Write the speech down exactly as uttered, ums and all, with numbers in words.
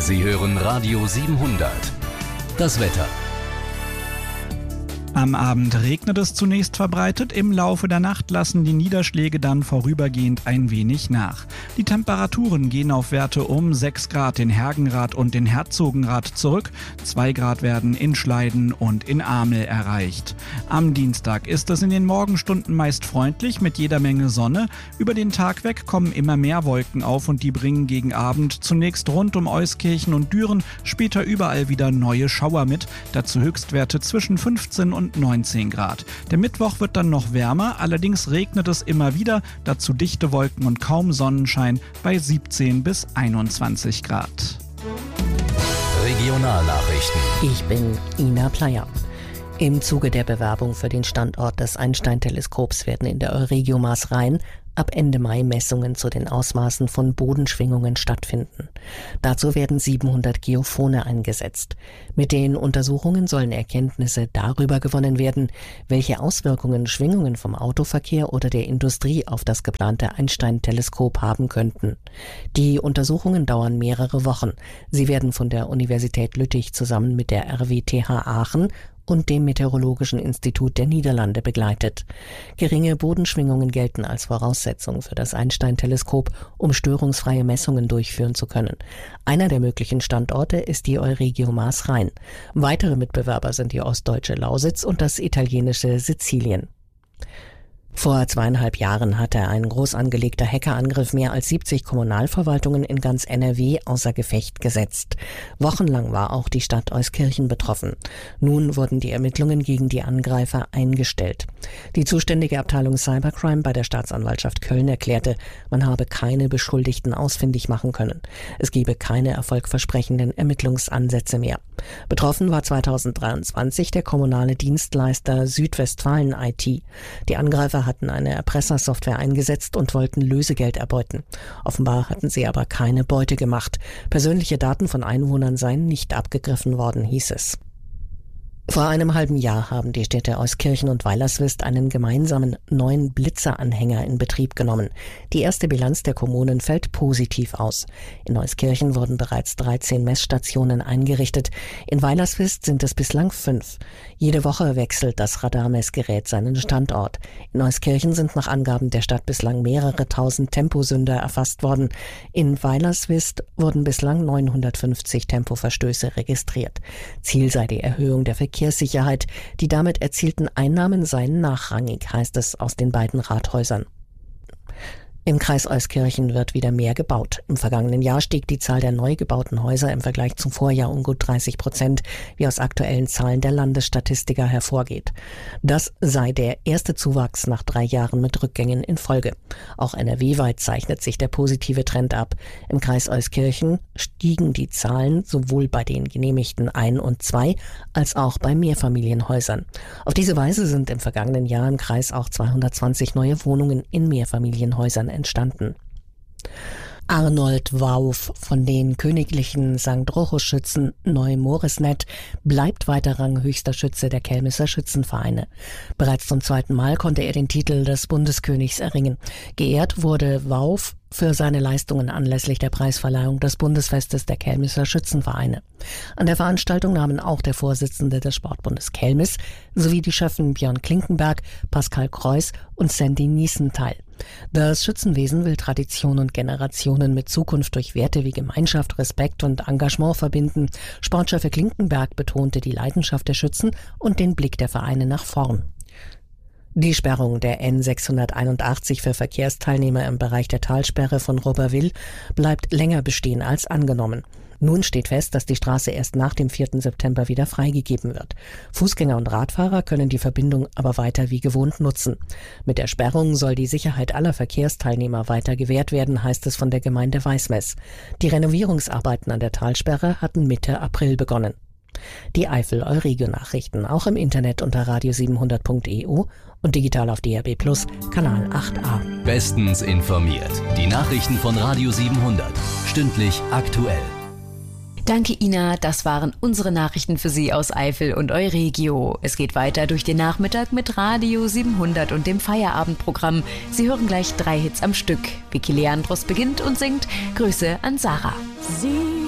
Sie hören Radio siebenhundert. Das Wetter. Am Abend regnet es zunächst verbreitet, im Laufe der Nacht lassen die Niederschläge dann vorübergehend ein wenig nach. Die Temperaturen gehen auf Werte um sechs Grad in Hergenrath und in Herzogenrath zurück, zwei Grad werden in Schleiden und in Amel erreicht. Am Dienstag ist es in den Morgenstunden meist freundlich mit jeder Menge Sonne. Über den Tag weg kommen immer mehr Wolken auf und die bringen gegen Abend zunächst rund um Euskirchen und Düren, später überall wieder neue Schauer mit, dazu Höchstwerte zwischen fünfzehn und neunzehn Grad. Der Mittwoch wird dann noch wärmer, allerdings regnet es immer wieder, dazu dichte Wolken und kaum Sonnenschein bei siebzehn bis einundzwanzig Grad. Regionalnachrichten. Ich bin Ina Pleyer. Im Zuge der Bewerbung für den Standort des Einstein-Teleskops werden in der Euregio Maas-Rhein ab Ende Mai Messungen zu den Ausmaßen von Bodenschwingungen stattfinden. Dazu werden siebenhundert Geophone eingesetzt. Mit den Untersuchungen sollen Erkenntnisse darüber gewonnen werden, welche Auswirkungen Schwingungen vom Autoverkehr oder der Industrie auf das geplante Einstein-Teleskop haben könnten. Die Untersuchungen dauern mehrere Wochen. Sie werden von der Universität Lüttich zusammen mit der R W T H Aachen und dem Meteorologischen Institut der Niederlande begleitet. Geringe Bodenschwingungen gelten als Voraussetzung für das Einstein-Teleskop, um störungsfreie Messungen durchführen zu können. Einer der möglichen Standorte ist die Euregio Maas-Rhein. Weitere Mitbewerber sind die ostdeutsche Lausitz und das italienische Sizilien. Vor zweieinhalb Jahren hatte ein groß angelegter Hackerangriff mehr als siebzig Kommunalverwaltungen in ganz N R W außer Gefecht gesetzt. Wochenlang war auch die Stadt Euskirchen betroffen. Nun wurden die Ermittlungen gegen die Angreifer eingestellt. Die zuständige Abteilung Cybercrime bei der Staatsanwaltschaft Köln erklärte, man habe keine Beschuldigten ausfindig machen können. Es gebe keine erfolgversprechenden Ermittlungsansätze mehr. Betroffen war zweitausenddreiundzwanzig der kommunale Dienstleister Südwestfalen I T. Die Angreifer hatten eine Erpressersoftware eingesetzt und wollten Lösegeld erbeuten. Offenbar hatten sie aber keine Beute gemacht. Persönliche Daten von Einwohnern seien nicht abgegriffen worden, hieß es. Vor einem halben Jahr haben die Städte Euskirchen und Weilerswist einen gemeinsamen neuen Blitzer-Anhänger in Betrieb genommen. Die erste Bilanz der Kommunen fällt positiv aus. In Euskirchen wurden bereits dreizehn Messstationen eingerichtet. In Weilerswist sind es bislang fünf. Jede Woche wechselt das Radarmessgerät seinen Standort. In Euskirchen sind nach Angaben der Stadt bislang mehrere tausend Temposünder erfasst worden. In Weilerswist wurden bislang neunhundertfünfzig Tempoverstöße registriert. Ziel sei die Erhöhung der Verkehrssicherheit. Die damit erzielten Einnahmen seien nachrangig, heißt es aus den beiden Rathäusern. Im Kreis Euskirchen wird wieder mehr gebaut. Im vergangenen Jahr stieg die Zahl der neu gebauten Häuser im Vergleich zum Vorjahr um gut dreißig Prozent, wie aus aktuellen Zahlen der Landesstatistiker hervorgeht. Das sei der erste Zuwachs nach drei Jahren mit Rückgängen in Folge. Auch N R W-weit zeichnet sich der positive Trend ab. Im Kreis Euskirchen stiegen die Zahlen sowohl bei den genehmigten Ein- und Zwei- als auch bei Mehrfamilienhäusern. Auf diese Weise sind im vergangenen Jahr im Kreis auch zweihundertzwanzig neue Wohnungen in Mehrfamilienhäusern entstanden. Arnold Wauf von den königlichen Sankt Rochus-Schützen Neu-Moresnet bleibt weiter ranghöchster Schütze der Kelmisser Schützenvereine. Bereits zum zweiten Mal konnte er den Titel des Bundeskönigs erringen. Geehrt wurde Wauf für seine Leistungen anlässlich der Preisverleihung des Bundesfestes der Kelmisser Schützenvereine. An der Veranstaltung nahmen auch der Vorsitzende des Sportbundes Kelmis sowie die Schöffen Björn Klinkenberg, Pascal Kreuß und Sandy Niesen teil. Das Schützenwesen will Tradition und Generationen mit Zukunft durch Werte wie Gemeinschaft, Respekt und Engagement verbinden. Sportchef Klinkenberg betonte die Leidenschaft der Schützen und den Blick der Vereine nach vorn. Die Sperrung der N sechshunderteinundachtzig für Verkehrsteilnehmer im Bereich der Talsperre von Robberwil bleibt länger bestehen als angenommen. Nun steht fest, dass die Straße erst nach dem vierten September wieder freigegeben wird. Fußgänger und Radfahrer können die Verbindung aber weiter wie gewohnt nutzen. Mit der Sperrung soll die Sicherheit aller Verkehrsteilnehmer weiter gewährt werden, heißt es von der Gemeinde Weißmess. Die Renovierungsarbeiten an der Talsperre hatten Mitte April begonnen. Die Eifel-Euregio-Nachrichten auch im Internet unter radio siebenhundert punkt e u und digital auf D R B Plus, Kanal acht a. Bestens informiert. Die Nachrichten von Radio siebenhundert. Stündlich aktuell. Danke, Ina. Das waren unsere Nachrichten für Sie aus Eifel und Euregio. Es geht weiter durch den Nachmittag mit Radio siebenhundert und dem Feierabendprogramm. Sie hören gleich drei Hits am Stück. Vicky Leandros beginnt und singt Grüße an Sarah. Sie